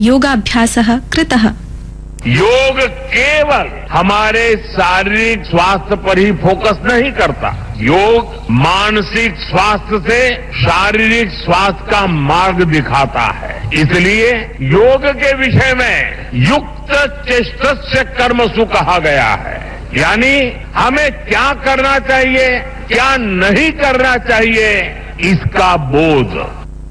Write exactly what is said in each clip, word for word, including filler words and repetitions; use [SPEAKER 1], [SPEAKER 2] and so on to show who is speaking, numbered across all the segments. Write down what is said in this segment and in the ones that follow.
[SPEAKER 1] योगाभ्यासः कृतः।
[SPEAKER 2] योग केवल हमारे शारीरिक स्वास्थ्य पर ही फोकस नहीं करता, योग मानसिक स्वास्थ्य से शारीरिक स्वास्थ्य का मार्ग दिखाता है। इसलिए योग के विषय में युक्त चेष्टस्य कर्मसु कहा गया है, यानी हमें क्या करना चाहिए, क्या नहीं करना चाहिए, इसका बोध।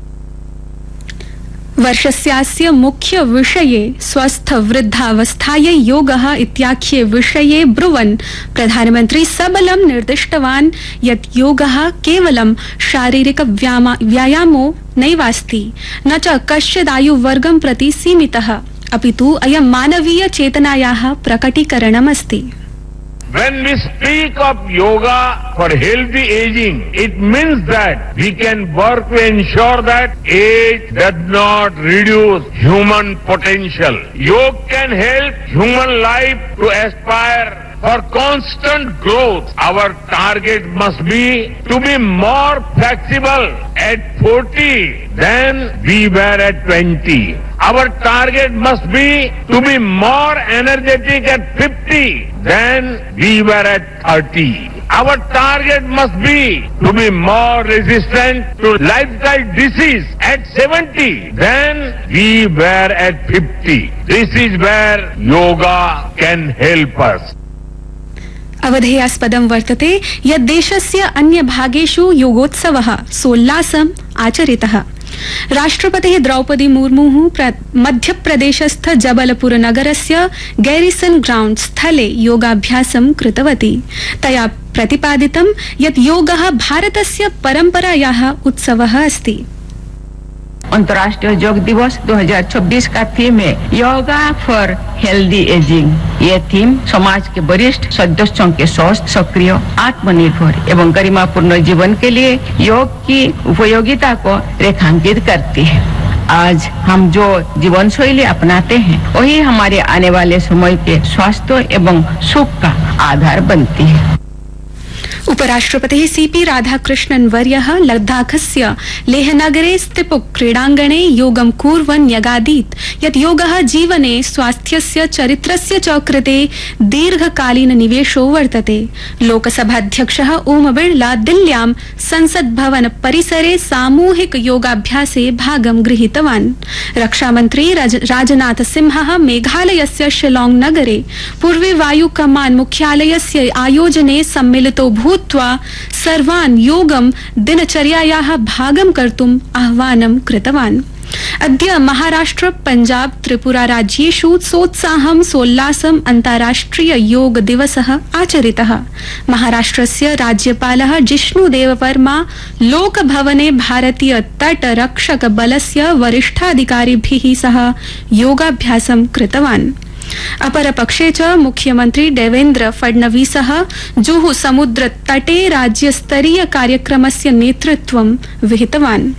[SPEAKER 1] वर्षस्यास्य मुख्य विषये स्वस्थ वृद्धावस्थायै योगः इत्याख्ये विषये ब्रुवन् प्रधानमन्त्री सबलं निर्दिष्टवान् यत् योगः केवलं शारीरिक व्यायामो नैवास्ति, न च कश्चिदायुवर्गं प्रति सीमितः, अपितु अयं मानवीय चेतनायाः प्रकटीकरणमस्ति।
[SPEAKER 2] When we speak of yoga for healthy aging, it means that we can work to ensure that age does not reduce human potential. Yoga can help human life to aspire for constant growth. Our target must be to be more flexible at forty than we were at twenty. Our target must be to be more energetic at fifty than we were at thirty. Our target must be to be more resistant to lifestyle disease at seventy than we were at fifty. This is where yoga can help us.
[SPEAKER 1] अवधेयास्पदं वर्तते यत् देशस्य अन्य भागेषु योगोत्सवः सोल्लासम् आचरितः। राष्ट्रपतिः द्रौपदी मुर्मुः मध्यप्रदेशस्थ जबलपुर नगरस्य garrison ground स्थले योगाभ्यासं कृतवती। तया प्रतिपादितं यत् योगः भारतस्य परंपरायाः उत्सवः अस्ति।
[SPEAKER 3] अंतर्राष्ट्रीय योग दिवस दो हज़ार छब्बीस का थीम है योगा फॉर हेल्दी एजिंग। ये थीम समाज के वरिष्ठ सदस्यों के स्वस्थ, सक्रिय, आत्मनिर्भर एवं गरिमापूर्ण जीवन के लिए योग की उपयोगिता को रेखांकित करती है। आज हम जो जीवन शैली अपनाते हैं वही हमारे आने वाले समय के स्वास्थ्य एवं सुख का आधार बनती है।
[SPEAKER 1] उपराष्ट्रपतिः सीपी राधाकृष्णन् वर्यः लद्दाखस्य लेहनगरे स्थिपुक् क्रीडाङ्गणे योगं कुर्वन् न्यगादीत् यत् योगः जीवने स्वास्थ्यस्य चरित्रस्य च कृते दीर्घकालीन निवेशो वर्तते। लोकसभाध्यक्षः ओम बिड़ला दिल्ल्यां संसद भवन परिसरे सामूहिक योगाभ्यासे भागं गृहीतवान्। रक्षामन्त्री राज, राजनाथ सिंहः मेघालयस्य शिलांग नगरे पूर्वी वायु कमान मुख्यालयस्य आयोजने सम्मिलितो भूत्वा सर्वान् योगं दिनचर्यायाः भागं कर्तुम् आह्वानं कृतवान्। अद्य महाराष्ट्र, पंजाब, त्रिपुरा राज्येषु सोत्साहं सोल्लासं अन्ताराष्ट्रिय योग दिवसः आचरितः। महाराष्ट्रस्य राज्यपालः जिष्णुदेव वर्मा लोकभवने भारतीय तट रक्षक बलस्य वरिष्ठाधिकारिभिः सह योगाभ्यासं कृतवान्। अपरपक्षे च मुख्यमंत्री देवेन्द्र फडणवीसः जुहु समुद्र तटे राज्यस्तरीय कार्यक्रमस्य नेतृत्वं विहितवान्।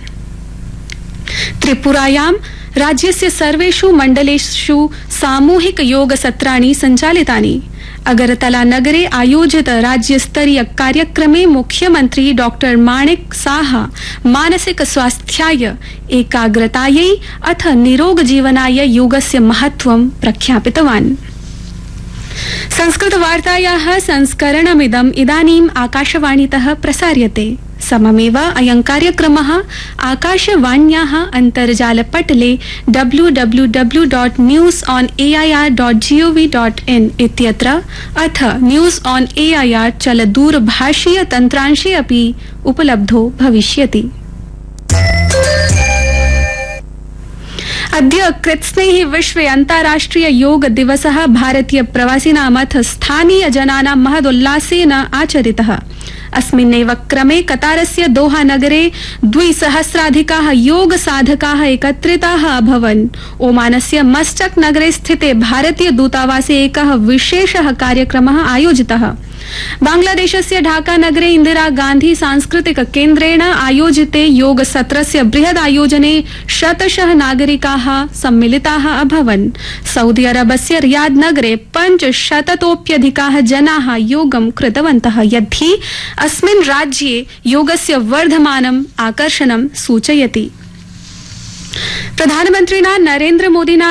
[SPEAKER 1] त्रिपुरायां राज्यस्य सर्वेषु मण्डलेषु सामूहिक योग सत्राणि सञ्चालितानि। अगरतला नगरे आयोजित राज्यस्तरीय कार्यक्रमे मुख्यमंत्री डॉक्टर माणिक साहा मानसिक स्वास्थ्याय, एकाग्रतायै अथ निरोग जीवनाय योगस्य महत्वं प्रख्यापितवान्। संस्कृत वार्तायाः संस्करणमिदम् इदानीम् आकाशवाणीतः प्रसार्यते। सममेव अयं कार्यक्रमः आकाशवाण्याः अन्तर्जालपटले W W W dot news on A I R dot G O V dot in इत्यत्र अथ news on A I R चलदूरभाषीय तन्त्रांशे अपि उपलब्धो भविष्यति। अद्य कृत्स्नैः विश्वे अन्ताराष्ट्रिय योग दिवसः भारतीय प्रवासिनामथ स्थानीय जनानां महदुल्लासेन आचरितः। अस्मिन्नेव क्रमे कतारस्य दोहा नगरे द्विसहस्राधिकाः योग साधकाः एकत्रिताः अभवन्। ओमानस्य मस्कट नगरे स्थिते भारतीय दूतावासे एकः विशेषः कार्यक्रमः आयोजितः। बांग्लादेशस्य ढाका नगरे इंदिरा गांधी सांस्कृतिक केन्द्रेण आयोजिते योग सत्रस्य बृहद आयोजने शतशः नागरिकाः सम्मिलिताः अभवन्। सऊदी अरबस्य रियाद नगरे पञ्चशततोप्यधिकाः जनाः योगं कृतवन्तः, यद्धि अस्मिन् राज्ये योगस्य वर्धमानम् आकर्षणं सूचयति। પ્રધાનમંત્રીના નરેન્દ્ર મોદીના